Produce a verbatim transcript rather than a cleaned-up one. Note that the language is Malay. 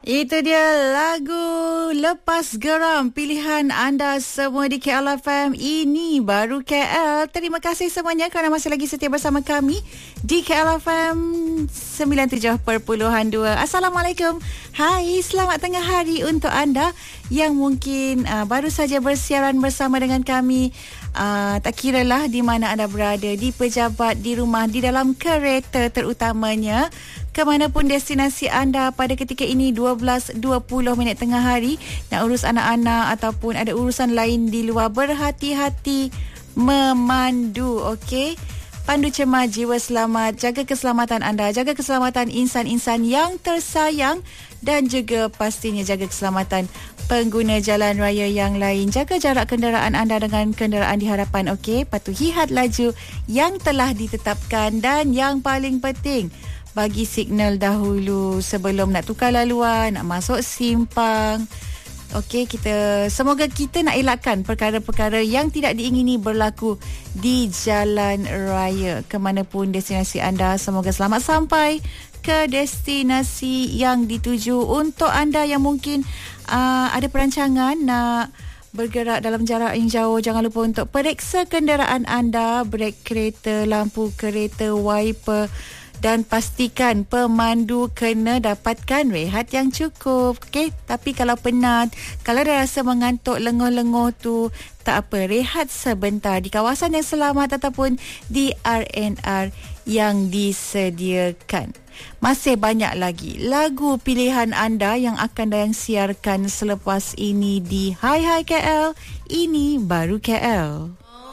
Itu dia lagu Lepas Geram pilihan anda semua di K L F M. Ini baru K L. Terima kasih semuanya kerana masih lagi setia bersama kami di K L F M sembilan puluh tujuh perpuluhan dua. Assalamualaikum. Hai, selamat tengah hari untuk anda yang mungkin uh, baru saja bersiaran bersama dengan kami. Uh, tak kiralah di mana anda berada, di pejabat, di rumah, di dalam kereta terutamanya, kemanapun destinasi anda pada ketika ini dua belas dua puluh minit tengah hari, nak urus anak-anak ataupun ada urusan lain di luar, berhati-hati memandu, okey? Pandu cemat, jiwa selamat, jaga keselamatan anda, jaga keselamatan insan-insan yang tersayang dan juga pastinya jaga keselamatan pengguna jalan raya yang lain. Jaga jarak kenderaan anda dengan kenderaan di hadapan, okey? Patuhi had laju yang telah ditetapkan dan yang paling penting, bagi signal dahulu sebelum nak tukar laluan, nak masuk simpang. Okey, kita semoga kita nak elakkan perkara-perkara yang tidak diingini berlaku di jalan raya. Kemanapun destinasi anda, semoga selamat sampai ke destinasi yang dituju. Untuk anda yang mungkin uh, ada perancangan nak bergerak dalam jarak yang jauh, jangan lupa untuk periksa kenderaan anda, brek kereta, lampu kereta, wiper, dan pastikan pemandu kena dapatkan rehat yang cukup. Okey, tapi kalau penat, kalau dah rasa mengantuk, lenguh-lenguh tu, tak apa, rehat sebentar di kawasan yang selamat ataupun di R and R yang disediakan. Masih banyak lagi lagu pilihan anda yang akan Dayang siarkan selepas ini di Hai Hai K L. Ini baru K L.